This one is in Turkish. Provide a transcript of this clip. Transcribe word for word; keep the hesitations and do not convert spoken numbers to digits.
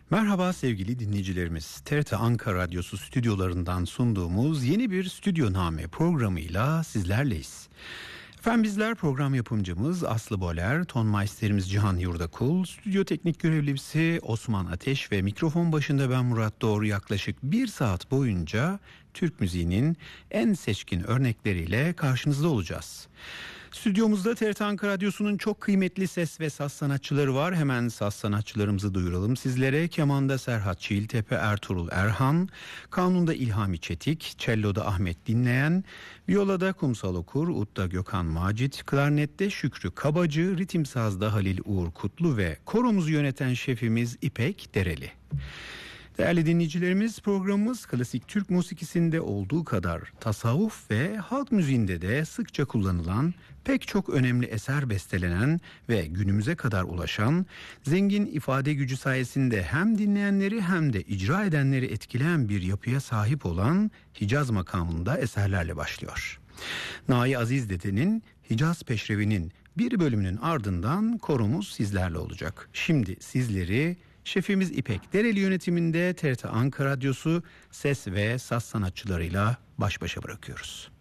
Merhaba sevgili dinleyicilerimiz. T R T Ankara Radyosu stüdyolarından sunduğumuz yeni bir Stüdyoname programıyla sizlerleyiz. Efendim bizler program yapımcımız Aslı Boler, tonmeisterimiz Cihan Yurdakul, stüdyo teknik görevlisi Osman Ateş ve mikrofon başında ben Murat Doğru yaklaşık bir saat boyunca Türk müziğinin en seçkin örnekleriyle karşınızda olacağız. Stüdyomuzda T R T Ankara Radyosu'nun çok kıymetli ses ve saz sanatçıları var. Hemen saz sanatçılarımızı duyuralım sizlere. Kemanda Serhat Çiğiltepe, Ertuğrul Erhan, kanunda İlhami Çetik, cello'da Ahmet Dinleyen, viyolada Kumsal Okur, udda Gökhan Macit, klarnette Şükrü Kabacı, ritim sazda Halil Uğur Kutlu ve koromuzu yöneten şefimiz İpek Dereli. Değerli dinleyicilerimiz, programımız klasik Türk musikisinde olduğu kadar tasavvuf ve halk müziğinde de sıkça kullanılan, pek çok önemli eser bestelenen ve günümüze kadar ulaşan, zengin ifade gücü sayesinde hem dinleyenleri hem de icra edenleri etkileyen bir yapıya sahip olan Hicaz makamında eserlerle başlıyor. Nai Aziz Dede'nin Hicaz Peşrevi'nin bir bölümünün ardından koromuz sizlerle olacak. Şimdi sizleri şefimiz İpek Dereli yönetiminde T R T Ankara Radyosu ses ve saz sanatçılarıyla baş başa bırakıyoruz.